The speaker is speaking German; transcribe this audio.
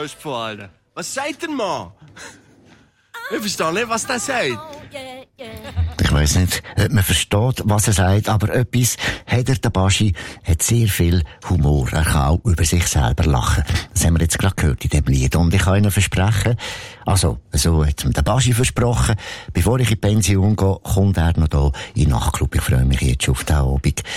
grösste von allen. Was sagt der Mann? Ich verstehe nicht, was der sagt. Ich weiss nicht, ob man versteht, was er sagt, aber etwas hat der Baschi, hat sehr viel Humor. Er kann auch über sich selber lachen. Das haben wir jetzt gerade gehört in dem Lied. Und ich kann Ihnen versprechen, also, so hat es mir der Baschi versprochen, bevor ich in die Pension gehe, kommt er noch hier in den Nachtclub. Ich freue mich jetzt schon auf den Abend.